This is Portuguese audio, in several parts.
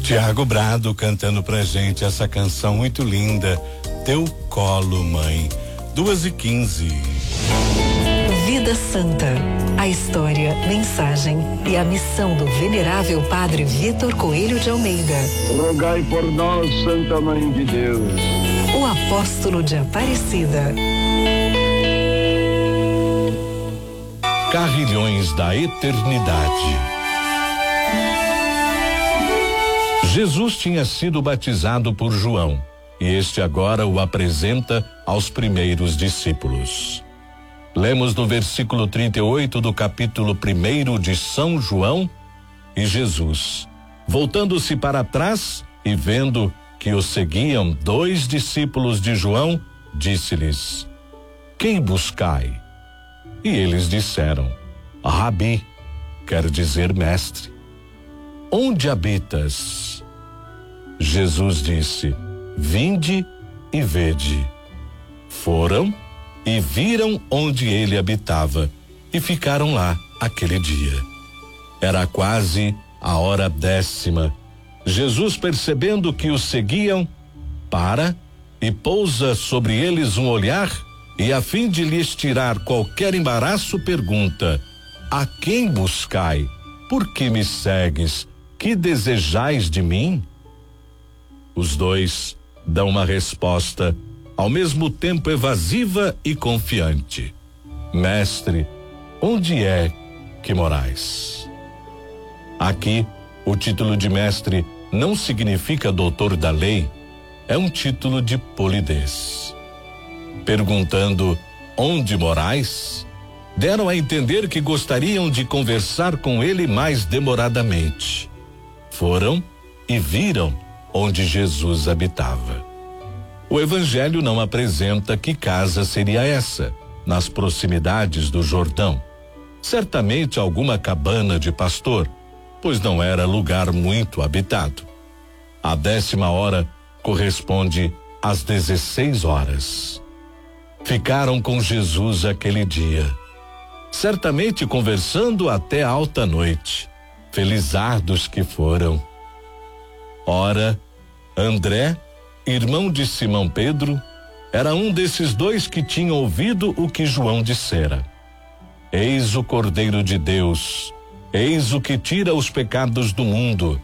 Tiago Brado cantando pra gente essa canção muito linda, Teu Colo, Mãe. 2h15. Vida Santa, a história, mensagem e a missão do venerável Padre Vitor Coelho de Almeida. Rogai por nós, Santa Mãe de Deus. O apóstolo de Aparecida. Carrilhões da Eternidade. Jesus tinha sido batizado por João e este agora o apresenta aos primeiros discípulos. Lemos no versículo 38 do capítulo 1 de São João: E Jesus, voltando-se para trás e vendo que o seguiam 2 discípulos de João, disse-lhes: Quem buscai? E eles disseram: Rabi, quer dizer mestre. Onde habitas? Jesus disse: Vinde e vede. Foram e viram onde ele habitava e ficaram lá aquele dia. Era quase a hora 10ª. Jesus, percebendo que os seguiam, para e pousa sobre eles um olhar e, a fim de lhes tirar qualquer embaraço, pergunta: A quem buscai? Por que me segues? Que desejais de mim? Os 2 dão uma resposta ao mesmo tempo evasiva e confiante: Mestre, onde é que morais? Aqui, o título de mestre não significa doutor da lei, é um título de polidez. Perguntando onde morais, deram a entender que gostariam de conversar com ele mais demoradamente. Foram e viram onde Jesus habitava. O Evangelho não apresenta que casa seria essa, nas proximidades do Jordão. Certamente alguma cabana de pastor, pois não era lugar muito habitado. A 10ª hora corresponde às 16 horas. Ficaram com Jesus aquele dia, certamente conversando até alta noite. Felizardos que foram. Ora, André, irmão de Simão Pedro, era um desses 2 que tinham ouvido o que João dissera: Eis o Cordeiro de Deus, eis o que tira os pecados do mundo,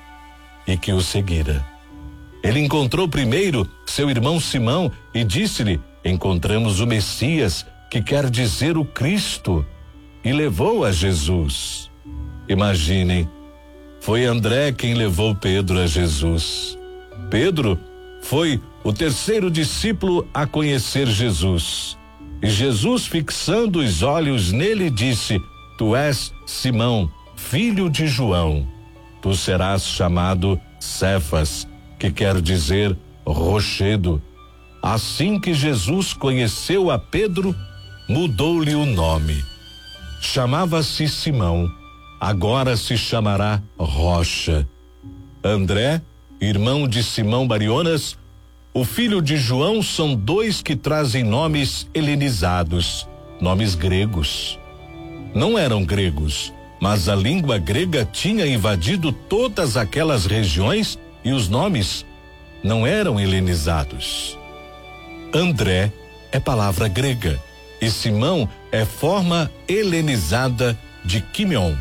e que o seguira. Ele encontrou primeiro seu irmão Simão e disse-lhe: Encontramos o Messias, que quer dizer o Cristo, e levou a Jesus. Imaginem, foi André quem levou Pedro a Jesus. Pedro foi o 3º discípulo a conhecer Jesus. E Jesus, fixando os olhos nele, disse: Tu és Simão, filho de João. Tu serás chamado Cefas, que quer dizer rochedo. Assim que Jesus conheceu a Pedro, mudou-lhe o nome. Chamava-se Simão, agora se chamará Rocha. André, irmão de Simão Barionas, o filho de João, são 2 que trazem nomes helenizados, nomes gregos. Não eram gregos, mas a língua grega tinha invadido todas aquelas regiões e os nomes não eram helenizados. André é palavra grega e Simão é forma helenizada de Quimeon.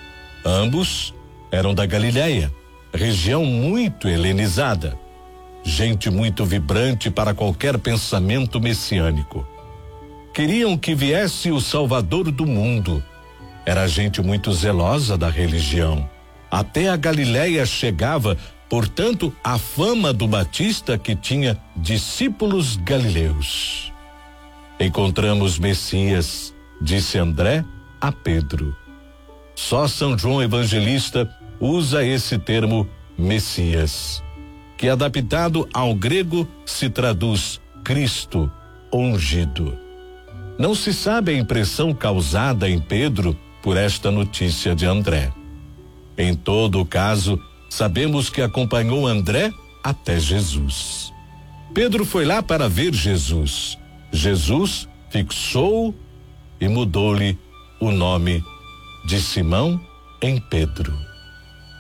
Ambos eram da Galileia, região muito helenizada. Gente muito vibrante para qualquer pensamento messiânico. Queriam que viesse o Salvador do mundo. Era gente muito zelosa da religião. Até a Galileia chegava, portanto, a fama do Batista, que tinha discípulos galileus. Encontramos Messias, disse André a Pedro. Só São João Evangelista usa esse termo Messias, que adaptado ao grego se traduz Cristo, ungido. Não se sabe a impressão causada em Pedro por esta notícia de André. Em todo o caso, sabemos que acompanhou André até Jesus. Pedro foi lá para ver Jesus. Jesus fixou e mudou-lhe o nome de Simão em Pedro.